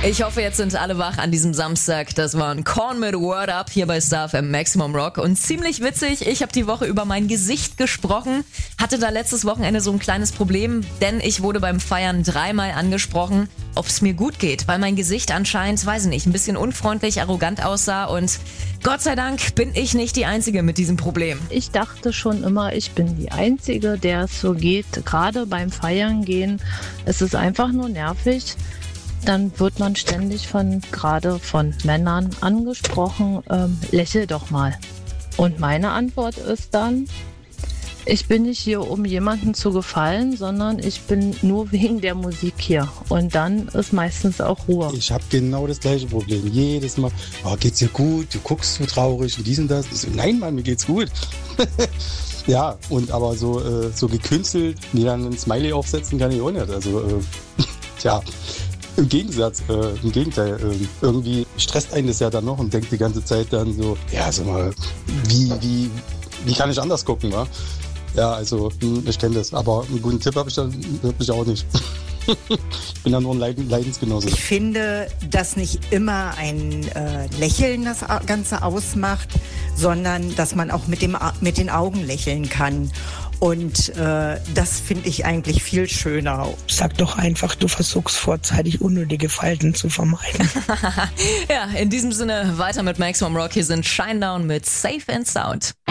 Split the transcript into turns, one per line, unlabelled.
Ich hoffe, jetzt sind alle wach an diesem Samstag. Das war ein Korn mit Word Up hier bei Star FM Maximum Rock. Und ziemlich witzig, ich habe die Woche über mein Gesicht gesprochen. Hatte da letztes Wochenende so ein kleines Problem, denn ich wurde beim Feiern 3-mal angesprochen, ob es mir gut geht. Weil mein Gesicht anscheinend, weiß ich nicht, ein bisschen unfreundlich, arrogant aussah. Und Gott sei Dank bin ich nicht die Einzige mit diesem Problem.
Ich dachte schon immer, ich bin die Einzige, der es so geht. Gerade beim Feiern gehen, es ist einfach nur nervig. Dann wird man ständig gerade von Männern angesprochen, lächel doch mal. Und meine Antwort ist dann, ich bin nicht hier, um jemandem zu gefallen, sondern ich bin nur wegen der Musik hier. Und dann ist meistens auch Ruhe.
Ich habe genau das gleiche Problem. Jedes Mal, oh, geht's dir gut? Du guckst so traurig und dies und das. Ich so, nein, Mann, mir geht's gut. Ja, und aber so gekünstelt, mir dann ein Smiley aufsetzen kann ich auch nicht. Also, tja. Im Gegenteil, irgendwie stresst einen das ja dann noch und denkt die ganze Zeit dann so, ja, sag mal, wie kann ich anders gucken, wa? Ja, also, ich kenne das, aber einen guten Tipp habe ich dann wirklich auch nicht. Ich bin ja nur ein Leidensgenosse.
Ich finde, dass nicht immer ein Lächeln das Ganze ausmacht, sondern dass man auch mit den Augen lächeln kann. Und das finde ich eigentlich viel schöner.
Sag doch einfach, du versuchst vorzeitig unnötige Falten zu vermeiden.
Ja, in diesem Sinne weiter mit Maximum Rock. Hier sind Shinedown mit Safe and Sound.